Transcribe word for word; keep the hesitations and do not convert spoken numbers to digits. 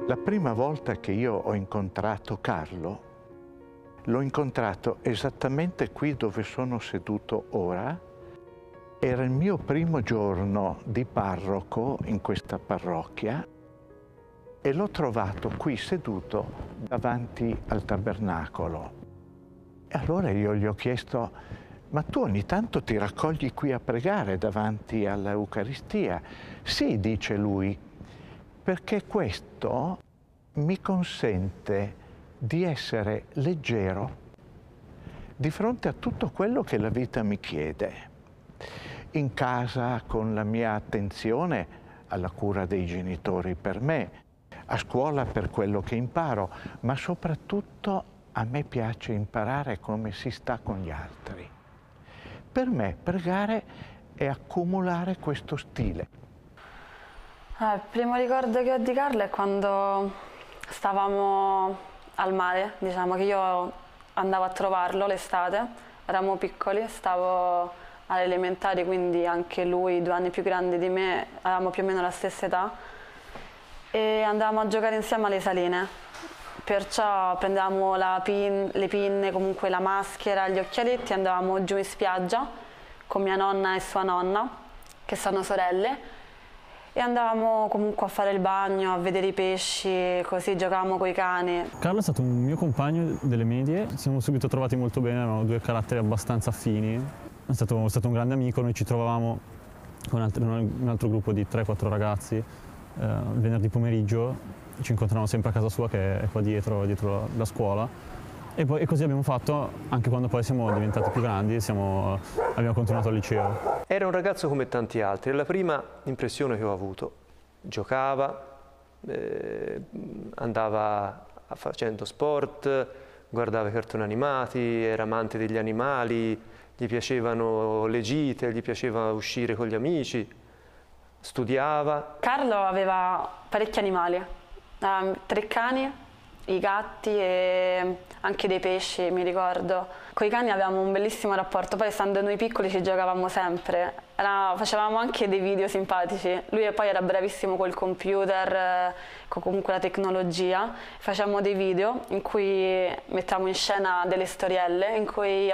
La prima volta che io ho incontrato Carlo, l'ho incontrato esattamente qui dove sono seduto ora. Era il mio primo giorno di parroco in questa parrocchia e l'ho trovato qui seduto davanti al tabernacolo. E allora io gli ho chiesto: ma tu ogni tanto ti raccogli qui a pregare davanti all'Eucaristia? Sì, dice lui, perché questo mi consente di essere leggero di fronte a tutto quello che la vita mi chiede. In casa con la mia attenzione alla cura dei genitori per me, a scuola per quello che imparo, ma soprattutto a me piace imparare come si sta con gli altri. Per me pregare è accumulare questo stile. Eh, il primo ricordo che ho di Carlo è quando stavamo al mare, diciamo che io andavo a trovarlo l'estate, eravamo piccoli, stavo alle elementari, quindi anche lui, due anni più grande di me, avevamo più o meno la stessa età, e andavamo a giocare insieme alle saline. Perciò prendevamo la pin, le pinne, comunque la maschera, gli occhialetti e andavamo giù in spiaggia con mia nonna e sua nonna, che sono sorelle, e andavamo comunque a fare il bagno, a vedere i pesci, così giocavamo coi cani. Carlo è stato un mio compagno delle medie, ci siamo subito trovati molto bene, avevamo due caratteri abbastanza affini. È stato, è stato un grande amico, noi ci trovavamo con altri, un altro gruppo di tre quattro ragazzi eh, il venerdì pomeriggio, ci incontravamo sempre a casa sua che è qua dietro, dietro la scuola. E, poi, e così abbiamo fatto anche quando poi siamo diventati più grandi, siamo, abbiamo continuato al liceo. Era un ragazzo come tanti altri, è la prima impressione che ho avuto. Giocava, eh, andava facendo sport, guardava i cartoni animati, era amante degli animali, gli piacevano le gite, gli piaceva uscire con gli amici, studiava. Carlo aveva parecchi animali, um, tre cani, i gatti e anche dei pesci, mi ricordo. Con i cani avevamo un bellissimo rapporto, poi essendo noi piccoli ci giocavamo sempre, era, facevamo anche dei video simpatici. Lui poi era bravissimo col computer, eh, con comunque la tecnologia, facevamo dei video in cui mettavamo in scena delle storielle, in cui